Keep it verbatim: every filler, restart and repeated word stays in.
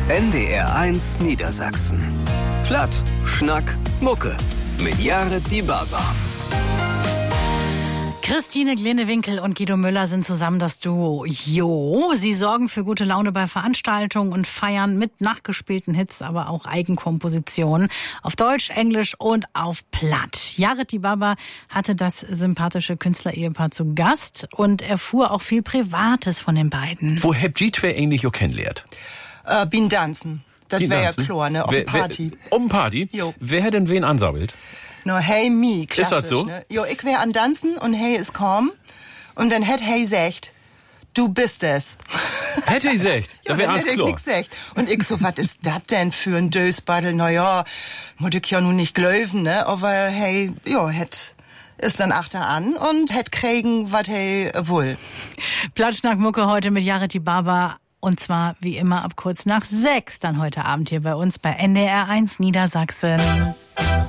N D R eins Niedersachsen. Platt, Schnack, Mucke. Mit Jared Dibaba. Christine Glenewinkel und Guido Müller sind zusammen das Duo Jo. Sie sorgen für gute Laune bei Veranstaltungen und Feiern mit nachgespielten Hits, aber auch Eigenkompositionen auf Deutsch, Englisch und auf Platt. Jared Dibaba hatte das sympathische Künstlerehepaar zu Gast und erfuhr auch viel Privates von den beiden. Wo habt ihr zwei eigentlich auch kennengelernt? Äh, bin tanzen. Das wäre ja klar, ne? Auf wer, Party. Wer, um Party? Jo. Wer hat denn wen ansammelt? No, hey, me, klassisch, ist das so? Ne? Jo, ich wär an Tanzen und hey ist kaum. Und dann hätt hey sagt, du bist es. Hätte ich gesagt, da wär alles klar. Ich und ich so, was ist das denn für ein Dösbattel? Na ja, muss ich ja nun nicht glauben, ne? Aber hey, jo, hätt ist dann achter an und hätt kriegen, wat hey wohl. Plattschnack-Mucke heute mit Jared Dibaba. Und zwar wie immer ab kurz nach sechs, dann heute Abend hier bei uns bei N D R eins Niedersachsen.